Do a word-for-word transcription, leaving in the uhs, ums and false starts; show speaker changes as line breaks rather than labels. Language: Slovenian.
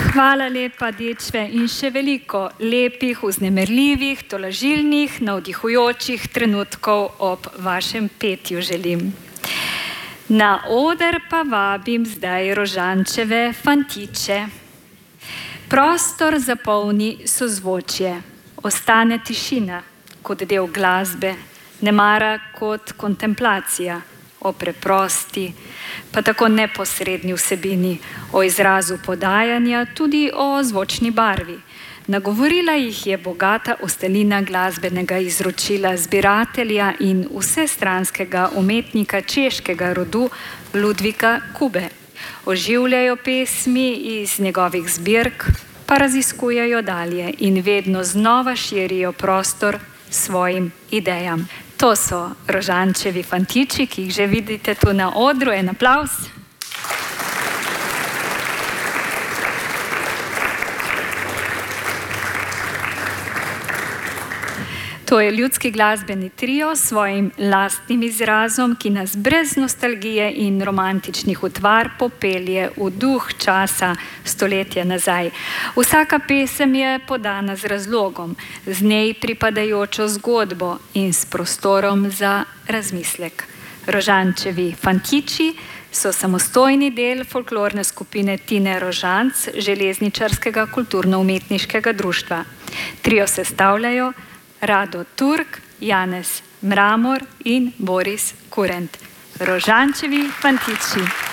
Hvala lepa, dečve, in še veliko lepih, vznemirljivih, tolažilnih, navdihujočih trenutkov ob vašem petju želim. Na oder pa vabim zdaj Rožančeve fantiče. Prostor zapolni sozvočje, ostane tišina kot del glasbe, nemara kot kontemplacija o preprosti, pa tako neposredni vsebini, o izrazu podajanja, tudi o zvočni barvi. Nagovorila jih je bogata ostelina glasbenega izročila zbiratelja in vsestranskega umetnika češkega rodu Ludvika Kube. Oživljajo pesmi iz njegovih zbirk, pa raziskujejo dalje in vedno znova širijo prostor svojim idejam. To so Rožančevi fantiči, ki jih že vidite tu na odru. En aplavz. To je ljudski glasbeni trio s svojim lastnim izrazom, ki nas brez nostalgije in romantičnih utvar popelje v duh časa stoletja nazaj. Vsaka pesem je podana z razlogom, z njej pripadajočo zgodbo in s prostorom za razmislek. Rožančevi fantiči so samostojni del folklorne skupine Tine Rožanc, železničarskega kulturno-umetniškega društva. Trio sestavljajo Rado Turk, Janez Mramor in Boris Kurent. Rožančevi fantiči.